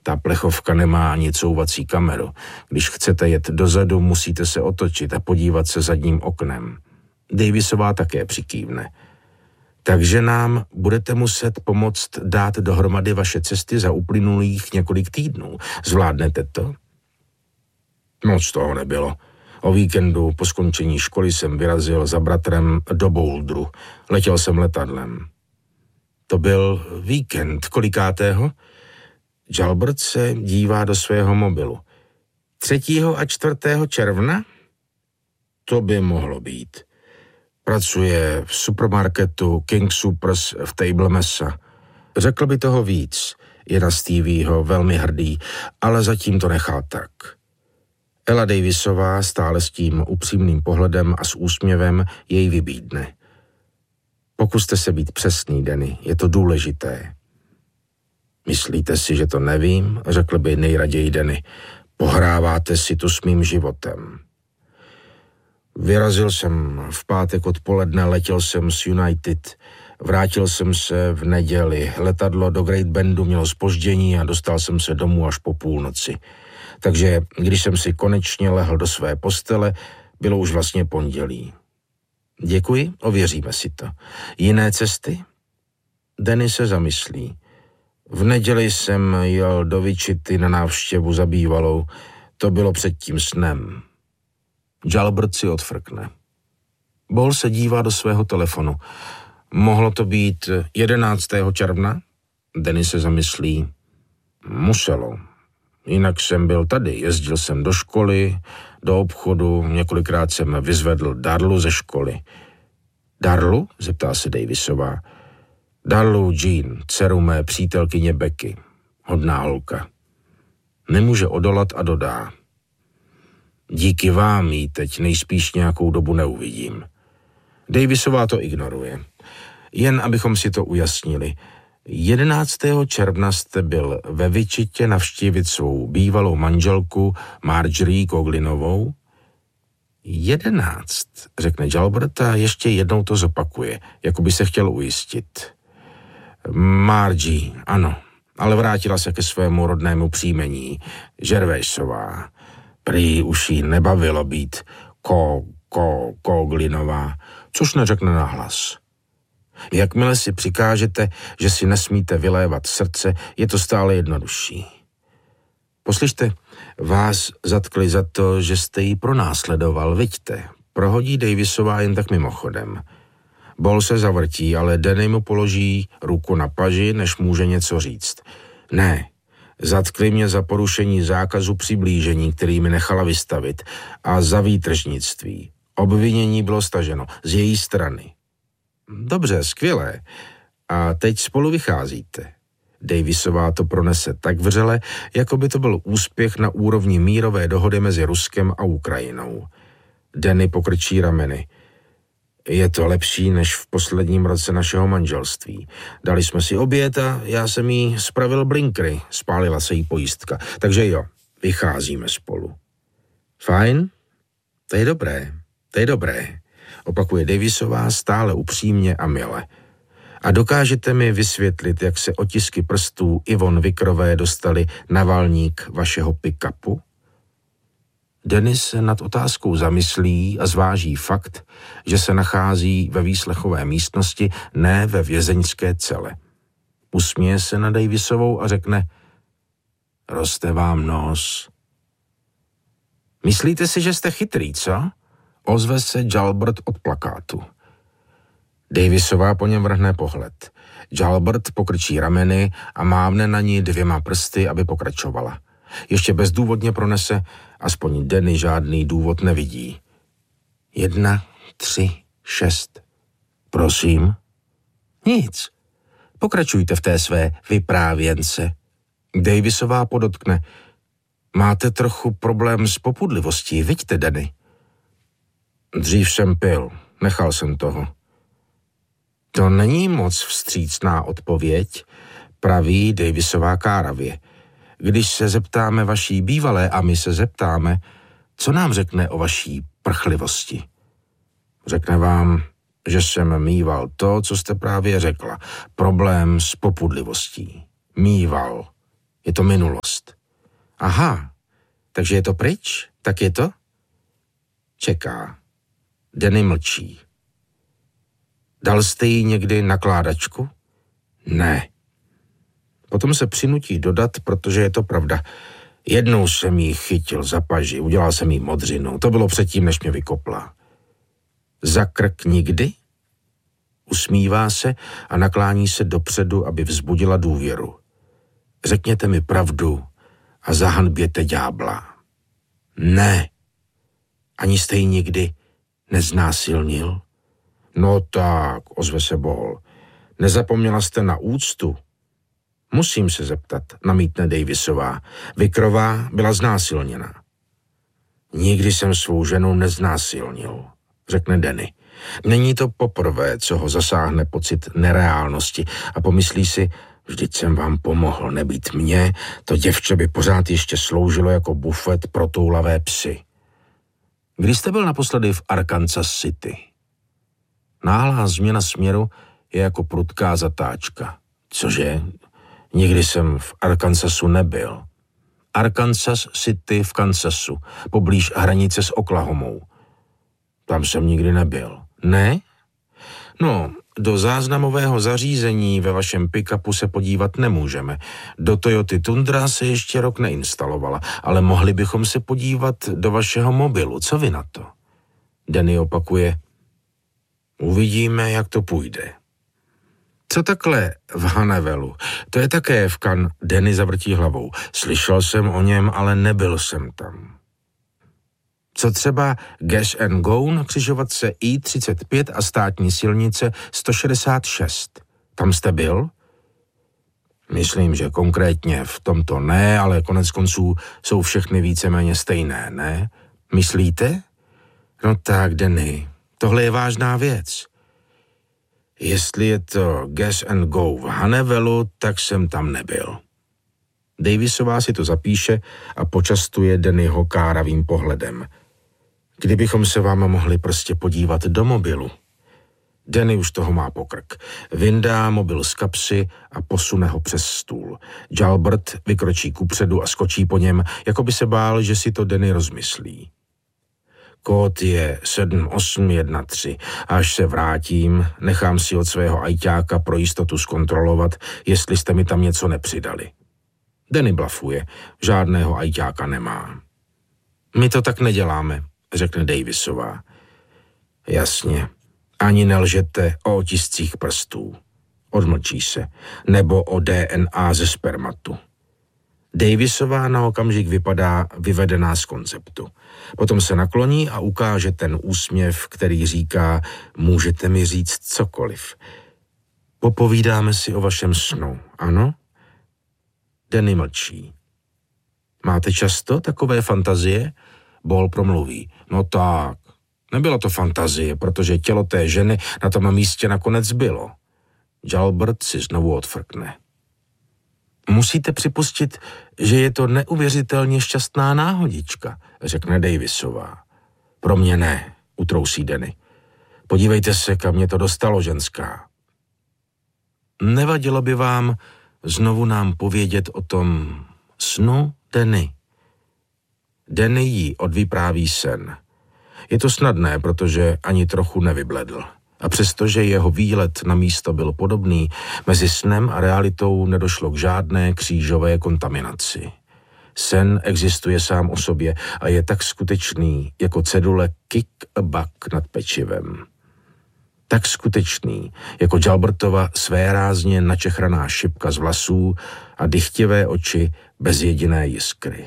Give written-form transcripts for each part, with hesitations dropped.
Ta plechovka nemá ani couvací kameru. Když chcete jet dozadu, musíte se otočit a podívat se zadním oknem. Davisová také přikývne. Takže nám budete muset pomoct dát dohromady vaše cesty za uplynulých několik týdnů. Zvládnete to? Moc toho nebylo. O víkendu po skončení školy jsem vyrazil za bratrem do Boulderu. Letěl jsem letadlem. To byl víkend. Kolikátého? Jalbert se dívá do svého mobilu. 3. a 4. června? To by mohlo být. Pracuje v supermarketu King Soopers v Table Mesa. Řekl by toho víc. Je na Stevieho velmi hrdý, ale zatím to nechá tak. Ella Davisová stále s tím upřímným pohledem a s úsměvem jej vybídne. Pokuste se být přesný, Danny, je to důležité. Myslíte si, že to nevím? Řekl by nejraději Danny. Pohráváte si tu s mým životem. Vyrazil jsem v pátek odpoledne, letěl jsem z United. Vrátil jsem se v neděli. Letadlo do Great Bendu mělo zpoždění a dostal jsem se domů až po půlnoci. Takže když jsem si konečně lehl do své postele, bylo už vlastně pondělí. Děkuji, ověříme si to. Jiné cesty? Danny se zamyslí. V neděli jsem jel do Wichity na návštěvu za bývalou. To bylo před tím snem. Jalbert si odfrkne. Ball se dívá do svého telefonu. Mohlo to být 11. června? Danny se zamyslí. Muselo. Jinak jsem byl tady. Jezdil jsem do školy, do obchodu, několikrát jsem vyzvedl Darlu ze školy. Darlu? Zeptá se Davisová. Darlu Jean, dceru mé přítelkyně Becky. Hodná holka. Nemůže odolat a dodá. Díky vám ji teď nejspíš nějakou dobu neuvidím. Davisová to ignoruje. Jen abychom si to ujasnili. 11. června jste byl ve Wichitě navštívit svou bývalou manželku Marjorie Coughlinovou? 11, řekne Jalbert a ještě jednou to zopakuje, jako by se chtěl ujistit. Margie, ano, ale vrátila se ke svému rodnému příjmení, Gervaisová. Prý už jí nebavilo být Coughlinová, což neřekne nahlas. Jakmile si přikážete, že si nesmíte vylévat srdce, je to stále jednodušší. Poslyšte, vás zatkli za to, že jste ji pronásledoval, viďte. Prohodí Davisová jen tak mimochodem. Ball se zavrtí, ale Danny mu položí ruku na paži, než může něco říct. Ne, zatkli mě za porušení zákazu přiblížení, který mi nechala vystavit, a za výtržnictví. Obvinění bylo staženo z její strany. Dobře, skvělé. A teď spolu vycházíte. Davisová to pronese tak vřele, jako by to byl úspěch na úrovni mírové dohody mezi Ruskem a Ukrajinou. Danny pokrčí rameny. Je to lepší než v posledním roce našeho manželství. Dali jsme si oběd a já jsem jí spravil blinkry. Spálila se jí pojistka. Takže jo, vycházíme spolu. Fajn? To je dobré. Opakuje Davisová stále upřímně a mile. A dokážete mi vysvětlit, jak se otisky prstů Yvonne Wickerové dostaly na valník vašeho pick-upu? Dennis se nad otázkou zamyslí a zváží fakt, že se nachází ve výslechové místnosti, ne ve vězeňské cele. Usměje se na Davisovou a řekne: roste vám nos. Myslíte si, že jste chytrý, co? Ozve se Jalbert od plakátu. Davisová po něm vrhne pohled. Jalbert pokrčí rameny a mávne na ní 2 prsty, aby pokračovala. Ještě bezdůvodně pronese, aspoň Danny žádný důvod nevidí. 1, 3, 6. Prosím? Nic. Pokračujte v té své vyprávěnce. Davisová podotkne: máte trochu problém s popudlivostí, viďte, Danny? Dřív jsem pil, nechal jsem toho. To není moc vstřícná odpověď, praví Davisová káravě. Když se zeptáme vaší bývalé a my se zeptáme, co nám řekne o vaší prchlivosti. Řekne vám, že jsem mýval to, co jste právě řekla. Problém s popudlivostí. Mýval. Je to minulost. Aha, takže je to pryč? Tak je to? Čeká. Danny mlčí. Dal jste jí někdy nakládačku? Ne. Potom se přinutí dodat, protože je to pravda. Jednou jsem jí chytil za paži, udělal jsem jí modřinu. To bylo předtím, než mě vykopla. Za krk nikdy? Usmívá se a naklání se dopředu, aby vzbudila důvěru. Řekněte mi pravdu a zahanběte ďábla. Ne. Ani jste ji nikdy neznásilnil? No tak, ozve se Ball. Nezapomněla jste na úctu? Musím se zeptat, namítne Davisová. Vickerová byla znásilněna. Nikdy jsem svou ženu neznásilnil, řekne Danny. Není to poprvé, co ho zasáhne pocit nereálnosti a pomyslí si, vždyť jsem vám pomohl, nebýt mě, to děvče by pořád ještě sloužilo jako bufet pro toulavé psy. Kdy jste byl naposledy v Arkansas City? Náhlá změna směru je jako prudká zatáčka. Cože? Nikdy jsem v Arkansasu nebyl. Arkansas City v Kansasu, poblíž hranice s Oklahomou. Tam jsem nikdy nebyl. Ne? No, do záznamového zařízení ve vašem pick-upu se podívat nemůžeme. Do Toyoty Tundra se ještě rok neinstalovala, ale mohli bychom se podívat do vašeho mobilu. Co vy na to? Danny opakuje. Uvidíme, jak to půjde. Co takhle v Hannevelu? To je také v Danny zavrtí hlavou. Slyšel jsem o něm, ale nebyl jsem tam. Co třeba Gas and Go na křižovatce I-35 a státní silnice 166? Tam jste byl? Myslím, že konkrétně v tomto ne, ale konec konců jsou všechny víceméně stejné, ne? Myslíte? No tak, Danny, tohle je vážná věc. Jestli je to Gas and Go v Hannevelu, tak jsem tam nebyl. Davisová si to zapíše a počastuje Dannyho káravým pohledem. Kdybychom se vám mohli prostě podívat do mobilu. Danny už toho má pokrk. Vyndá mobil z kapsy a posune ho přes stůl. Jalbert vykročí kupředu a skočí po něm, jako by se bál, že si to Danny rozmyslí. Kód je 7813 a až se vrátím, nechám si od svého ajťáka pro jistotu zkontrolovat, jestli jste mi tam něco nepřidali. Danny blafuje, žádného ajťáka nemá. My to tak neděláme, řekne Davisová. Jasně, ani nelžete o otiscích prstů. Odmlčí se, nebo o DNA ze spermatu. Davisová na okamžik vypadá vyvedená z konceptu. Potom se nakloní a ukáže ten úsměv, který říká, můžete mi říct cokoliv. Popovídáme si o vašem snu, ano? Danny mlčí. Máte často takové fantazie? Ball promluví. No tak, nebyla to fantazie, protože tělo té ženy na tom místě nakonec bylo. Jalbert si znovu odfrkne. Musíte připustit, že je to neuvěřitelně šťastná náhodička, řekne Davisová. Pro mě ne, utrousí Danny. Podívejte se, kam mě to dostalo, ženská. Nevadilo by vám znovu nám povědět o tom snu, Danny? Danny jí odvypráví sen. Je to snadné, protože ani trochu nevybledl. A přestože jeho výlet na místo byl podobný, mezi snem a realitou nedošlo k žádné křížové kontaminaci. Sen existuje sám o sobě a je tak skutečný, jako cedule kick a buck nad pečivem. Tak skutečný, jako Jalbertova svérázně načechraná šipka z vlasů a dychtivé oči bez jediné jiskry.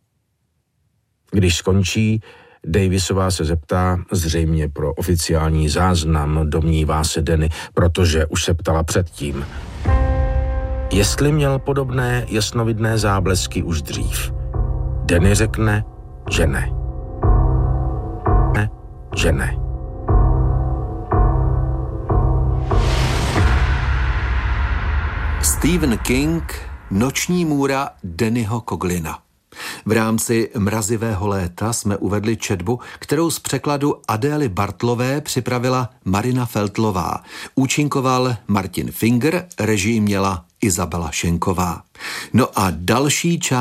Když skončí, Davisová se zeptá, zřejmě pro oficiální záznam, domnívá se Danny, protože už se ptala předtím. Jestli měl podobné jasnovidné záblesky už dřív. Danny řekne, že ne. Že ne. Stephen King, Noční můra Dannyho Coughlina. V rámci Mrazivého léta jsme uvedli četbu, kterou z překladu Adély Bartlové připravila Marina Feltlová. Účinkoval Martin Finger, režii měla Izabela Šenková. No a další část